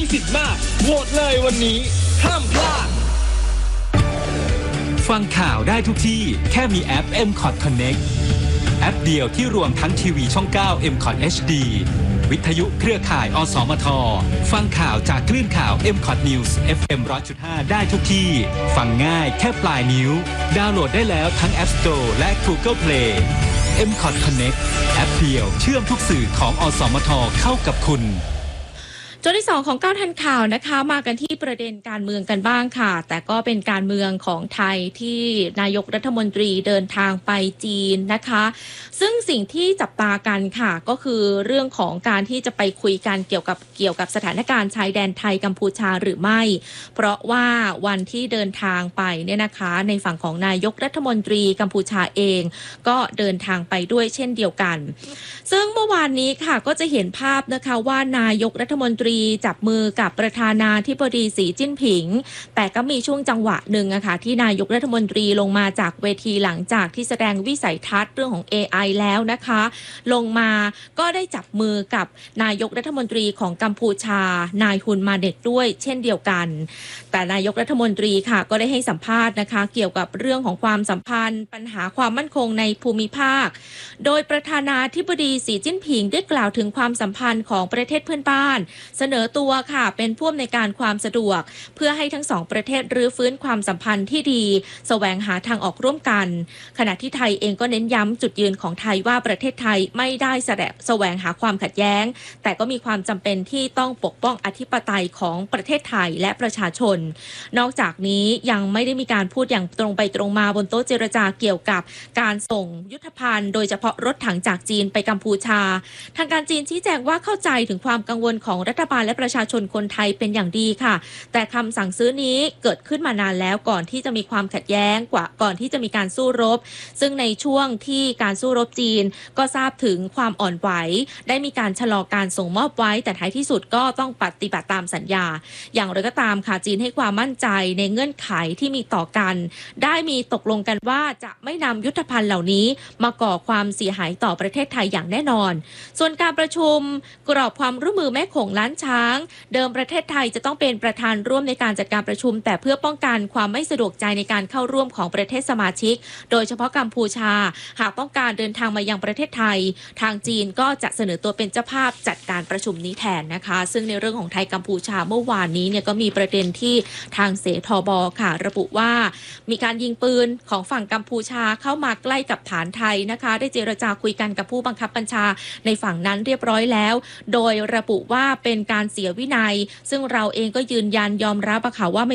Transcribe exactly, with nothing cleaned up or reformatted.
สิทธิ์มากโหวตเลยวันนี้ห้ามพลาดฟังข่าวได้ทุกที่แค่มีแอป เอ็ม คอท Connect แอปเดียวที่รวมทั้งทีวีช่อง เก้า เอ็ม คอท เอช ดี วิทยุเครือข่ายอสมทฟังข่าวจากคลื่นข่าว เอ็ม คอท News เอฟ เอ็ม หนึ่งร้อยจุดห้า ได้ทุกที่ฟังง่ายแค่ปลายนิ้วดาวน์โหลดได้แล้วทั้ง App Store และ Google Play เอ็ม คอท Connect แอปเดียวเชื่อมทุกสื่อของอสมทเข้ากับคุณช่วงที่สองของเก้าทันข่าวนะคะมากันที่ประเด็นการเมืองกันบ้างค่ะแต่ก็เป็นการเมืองของไทยที่นายกรัฐมนตรีเดินทางไปจีนนะคะซึ่งสิ่งที่จับตากันค่ะก็คือเรื่องของการที่จะไปคุยกันเกี่ยวกับเกี่ยวกับสถานการณ์ชายแดนไทยกัมพูชาหรือไม่เพราะว่าวันที่เดินทางไปเนี่ยนะคะในฝั่งของนายกรัฐมนตรีกัมพูชาเองก็เดินทางไปด้วยเช่นเดียวกันซึ่งเมื่อวานนี้ค่ะก็จะเห็นภาพนะคะว่านายกรัฐมนตรีจับมือกับประธานาธิบดีสีจิ้นผิงแต่ก็มีช่วงจังหวะหนึ่งอะค่ะที่นายกรัฐมนตรีลงมาจากเวทีหลังจากที่แสดงวิสัยทัศน์เรื่องของ เอ ไอ แล้วนะคะลงมาก็ได้จับมือกับนายกรัฐมนตรีของกัมพูชานายฮุนมาเน็ตด้วยเช่นเดียวกันแต่นายกรัฐมนตรีค่ะก็ได้ให้สัมภาษณ์นะคะเกี่ยวกับเรื่องของความสัมพันธ์ปัญหาความมั่นคงในภูมิภาคโดยประธานาธิบดีสีจิ้นผิงได้กล่าวถึงความสัมพันธ์ของประเทศเพื่อนบ้านเสนอตัวค่ะเป็นผู้อำนวยการความสะดวกเพื่อให้ทั้งสองประเทศรื้อฟื้นความสัมพันธ์ที่ดีแสวงหาทางออกร่วมกันขณะที่ไทยเองก็เน้นย้ำจุดยืนของไทยว่าประเทศไทยไม่ได้แสวงหาความขัดแย้งแต่ก็มีความจำเป็นที่ต้องปกป้องอธิปไตยของประเทศไทยและประชาชนนอกจากนี้ยังไม่ได้มีการพูดอย่างตรงไปตรงมาบนโต๊ะเจรจาเกี่ยวกับการส่งยุทธภัณฑ์โดยเฉพาะรถถังจากจีนไปกัมพูชาทางการจีนชี้แจงว่าเข้าใจถึงความกังวลของรัฐบาลและประชาชนคนไทยเป็นอย่างดีค่ะแต่คำสั่งซื้อนี้เกิดขึ้นมานานแล้วก่อนที่จะมีความขัดแย้งกว่าก่อนที่จะมีการสู้รบซึ่งในช่วงที่การสู้รบจีนก็ทราบถึงความอ่อนไหวได้มีการชะลอการส่งมอบไว้แต่ท้ายที่สุดก็ต้องปฏิบัติตามสัญญาอย่างไรก็ตามค่ะจีนให้ความมั่นใจในเงื่อนไขที่มีต่อกันได้มีตกลงกันว่าจะไม่นำยุทธภัณฑ์เหล่านี้มาก่อความเสียหายต่อประเทศไทยอย่างแน่นอนส่วนการประชุมกรอบความร่วมมือแม่โขงล้านช้างเดิมประเทศไทยจะต้องเป็นประธานร่วมในการจัดการประชุมแต่เพื่อป้องกันความไม่สะดวกใจในการเข้าร่วมของประเทศสมาชิกโดยเฉพาะกัมพูชาหากต้องการเดินทางมายังประเทศไทยทางจีนก็จะเสนอตัวเป็นเจ้าภาพจัดการประชุมนี้แทนนะคะซึ่งในเรื่องของไทยกัมพูชาเมื่อวานนี้เนี่ยก็มีประเด็นที่ทางเสทบค่ะระบุว่ามีการยิงปืนของฝั่งกัมพูชาเข้ามาใกล้กับฐานไทยนะคะได้เจรจาคุยกันกับผู้บังคับบัญชาในฝั่งนั้นเรียบร้อยแล้วโดยระบุว่าเป็นการเสียวินัยซึ่งเราเองก็ยืนยันยอมรับค่ะว่าไม่